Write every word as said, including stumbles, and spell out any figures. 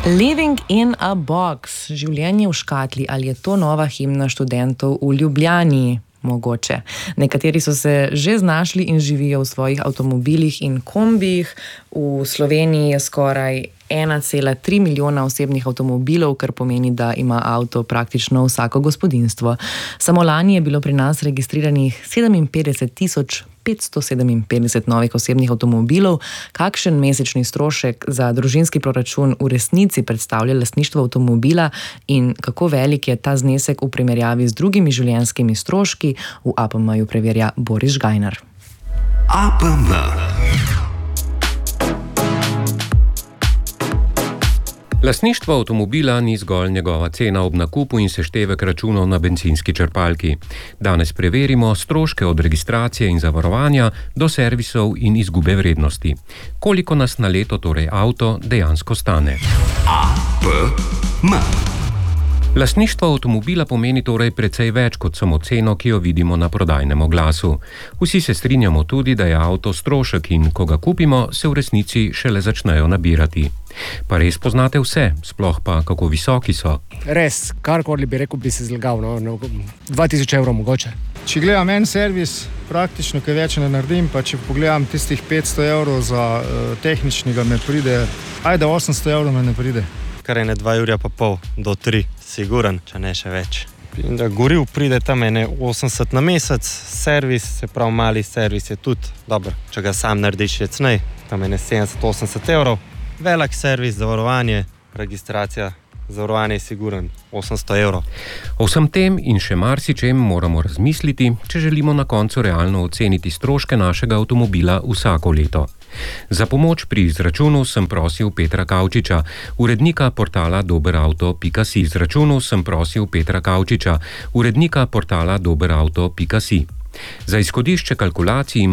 Living in a box, življenje v škatli, ali je to nova himna študentov v Ljubljani? Mogoče. Nekateri so se že znašli in živijo v svojih avtomobilih in kombijih. V Sloveniji je skoraj ena cela tri milijona osebnih avtomobilov, kar pomeni, da ima avto praktično vsako gospodinjstvo. Samo lani je bilo pri nas registriranih sedeminpetdeset tisoč petsto sedeminpetdeset novih osebnih avtomobilov. Kakšen mesečni strošek za družinski proračun v resnici predstavlja lastništvo avtomobila in kako velik je ta znesek v primerjavi z drugimi življenjskimi stroški, v A P M-ju preverja Boris Žgajnar. A P M. Lastništvo avtomobila ni zgolj njegova cena ob nakupu in seštevek računov na bencinski črpalki. Danes preverimo stroške od registracije in zavarovanja do servisov in izgube vrednosti. Koliko nas na leto torej avto dejansko stane? A P M. Lastništvo avtomobila pomeni torej precej več kot samo ceno, ki jo vidimo na prodajnem oglasu. Vsi se strinjamo tudi, da je avto strošek in ko ga kupimo, se v resnici šele začnejo nabirati. Pa res poznate vse, sploh pa kako visoki so? Res, karkoli bi rekel, bi se zlagal, no, no, dva tisoč evrov mogoče. Če gledam en servis, praktično kaj več ne naredim, pa če pogledam tistih petsto evrov za uh, tehničnega me pride, ajde osemsto evrov me ne pride. Kar je ne dva jurja pa pol do tri, siguran, če ne še več. In da goriv pride tam ene osemdeset na mesec, servis, se pravi mali servis je tudi dobro, če ga sam narediš je cnej, tam ene sedemdeset osemdeset evrov. Velik servis, zavarovanje, registracija, zavarovanje je siguran, osemsto evrov. O vsem tem in še marsičem moramo razmisliti, če želimo na koncu realno oceniti stroške našega avtomobila vsako leto. Za pomoč pri izračunu sem prosil Petra Kavčiča, urednika portala doberauto pika si. Z računu sem prosil Petra Kavčiča, urednika portala doberauto pika si. Za izhodišče kalkulacij